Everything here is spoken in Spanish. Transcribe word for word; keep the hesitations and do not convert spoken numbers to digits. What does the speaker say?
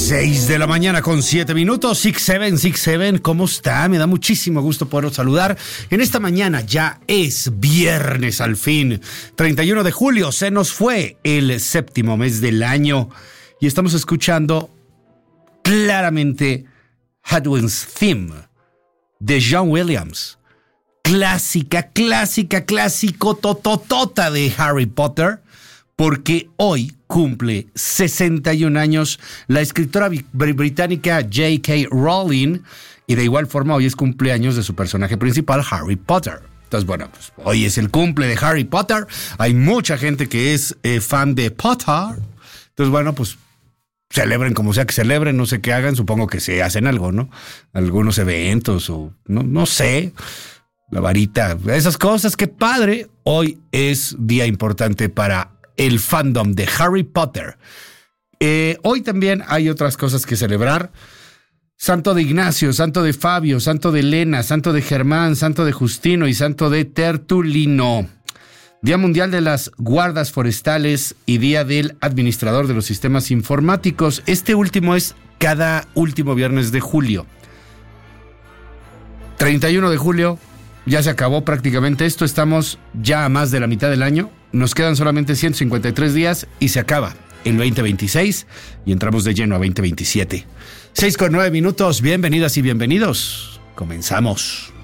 seis de la mañana con siete minutos, seis siete, seis siete, ¿cómo está? Me da muchísimo gusto poderlos saludar. En esta mañana ya es viernes al fin, treinta y uno de julio, se nos fue el séptimo mes del año y estamos escuchando claramente Hadwin's Theme de John Williams. Clásica, clásica, clásico, tototota de Harry Potter, porque hoy cumple sesenta y un años la escritora británica J K Rowling, y de igual forma hoy es cumpleaños de su personaje principal, Harry Potter. Entonces, bueno, pues hoy es el cumple de Harry Potter. Hay mucha gente que es eh, fan de Potter. Entonces, bueno, pues celebren como sea que celebren, no sé qué hagan, supongo que se hacen algo, ¿no? Algunos eventos o no, no sé. La varita, esas cosas, qué padre. Hoy es día importante para el fandom de Harry Potter. Eh, hoy también hay otras cosas que celebrar. Santo de Ignacio, santo de Fabio, santo de Elena, santo de Germán, santo de Justino y santo de Tertulino. Día Mundial de las Guardas Forestales y Día del Administrador de los Sistemas Informáticos. Este último es cada último viernes de julio. treinta y uno de julio. Ya se acabó prácticamente esto, estamos ya a más de la mitad del año, nos quedan solamente ciento cincuenta y tres días y se acaba el veinte veintiséis y entramos de lleno a veinte veintisiete. seis con nueve minutos, bienvenidas y bienvenidos, comenzamos.